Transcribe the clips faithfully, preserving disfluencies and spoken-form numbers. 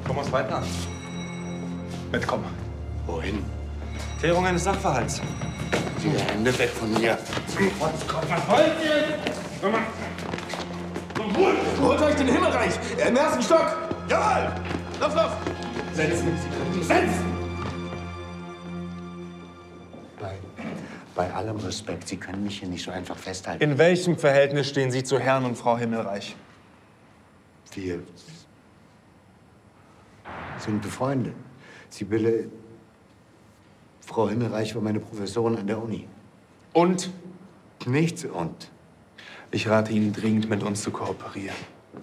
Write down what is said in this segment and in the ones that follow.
Thomas Weidner. Mitkommen. Wohin? Klärung eines Sachverhalts. Die Hände weg von mir. Rotzkopf, was wollt ihr? Komm mal. Holt euch den Himmelreich! Im ersten Stock! Jawohl! Lauf, lauf! Setzen Sie sich. Setzen! Bei, bei allem Respekt, Sie können mich hier nicht so einfach festhalten. In welchem Verhältnis stehen Sie zu Herrn und Frau Himmelreich? Wir sind befreundet. Sibylle, Frau Himmelreich war meine Professorin an der Uni. Und? Nichts und. Ich rate Ihnen dringend, mit uns zu kooperieren.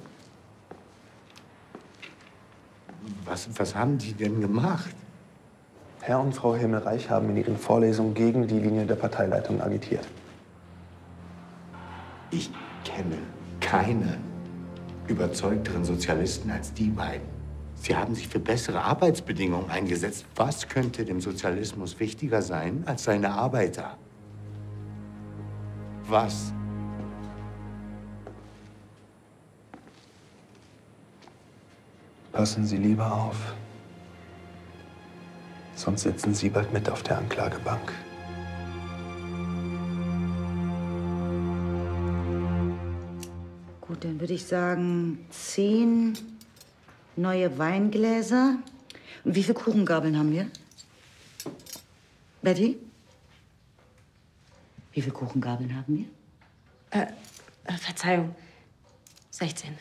Was, was haben die denn gemacht? Herr und Frau Himmelreich haben in ihren Vorlesungen gegen die Linie der Parteileitung agitiert. Ich kenne keinen überzeugteren Sozialisten als die beiden. Sie haben sich für bessere Arbeitsbedingungen eingesetzt. Was könnte dem Sozialismus wichtiger sein als seine Arbeiter? Was? Passen Sie lieber auf. Sonst sitzen Sie bald mit auf der Anklagebank. Gut, dann würde ich sagen, zehn neue Weingläser. Und wie viele Kuchengabeln haben wir? Betty? Wie viele Kuchengabeln haben wir? Äh, äh, Verzeihung. sechzehn.